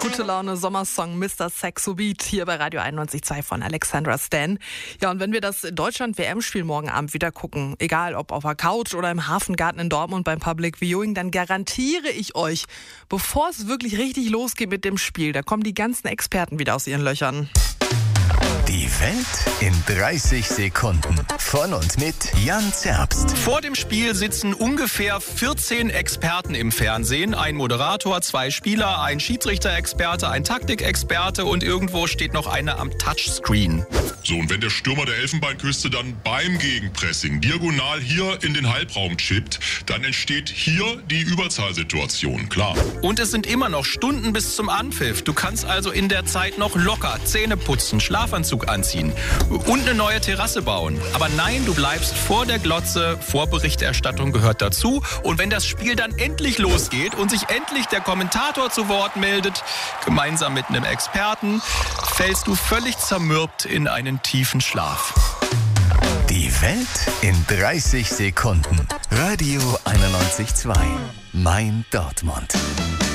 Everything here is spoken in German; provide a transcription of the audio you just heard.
Gute Laune Sommersong Mr. Saxo Beat hier bei Radio 91.2 von Alexandra Stan. Ja, und wenn wir das Deutschland-WM-Spiel morgen Abend wieder gucken, egal ob auf der Couch oder im Hafengarten in Dortmund beim Public Viewing, dann garantiere ich euch, bevor es wirklich richtig losgeht mit dem Spiel, da kommen die ganzen Experten wieder aus ihren Löchern. Die Welt in 30 Sekunden. Von und mit Jan Zerbst. Vor dem Spiel sitzen ungefähr 14 Experten im Fernsehen. Ein Moderator, 2 Spieler, ein Schiedsrichter-Experte, ein Taktikexperte und irgendwo steht noch einer am Touchscreen. So, und wenn der Stürmer der Elfenbeinküste dann beim Gegenpressing diagonal hier in den Halbraum chippt, dann entsteht hier die Überzahlsituation, klar. Und es sind immer noch Stunden bis zum Anpfiff. Du kannst also in der Zeit noch locker Zähne putzen, Schlafanzug anziehen und eine neue Terrasse bauen. Aber nein, du bleibst vor der Glotze. Vorberichterstattung gehört dazu. Und wenn das Spiel dann endlich losgeht und sich endlich der Kommentator zu Wort meldet, gemeinsam mit einem Experten, fällst du völlig zermürbt in einen tiefen Schlaf. Die Welt in 30 Sekunden. Radio 91.2. Mein Dortmund.